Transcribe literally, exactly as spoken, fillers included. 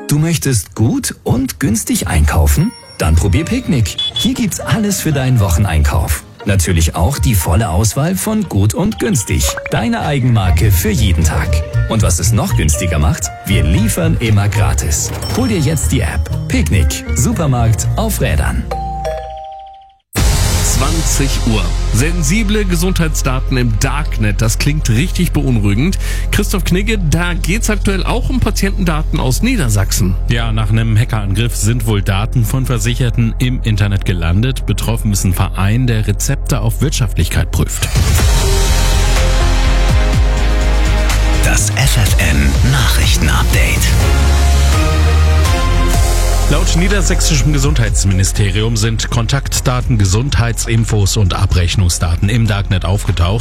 Du möchtest gut und günstig einkaufen? Dann probier Picknick. Hier gibt's alles für deinen Wocheneinkauf. Natürlich auch die volle Auswahl von gut und günstig. Deine Eigenmarke für jeden Tag. Und was es noch günstiger macht? Wir liefern immer gratis. Hol dir jetzt die App. Picknick. Supermarkt auf Rädern. zwanzig Uhr. Sensible Gesundheitsdaten im Darknet, das klingt richtig beunruhigend. Christoph Knigge, da geht's aktuell auch um Patientendaten aus Niedersachsen. Ja, nach einem Hackerangriff sind wohl Daten von Versicherten im Internet gelandet. Betroffen ist ein Verein, der Rezepte auf Wirtschaftlichkeit prüft. Das F F N Nachrichtenupdate. Laut niedersächsischem Gesundheitsministerium sind Kontaktdaten, Gesundheitsinfos und Abrechnungsdaten im Darknet aufgetaucht.